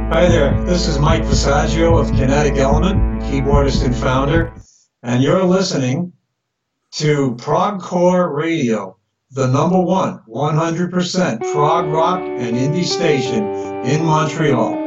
Hi there, this is Mike Visaggio of Kinetic Element, keyboardist and founder, and you're listening to Progcore Radio, the number one 100% prog rock and indie station in Montreal.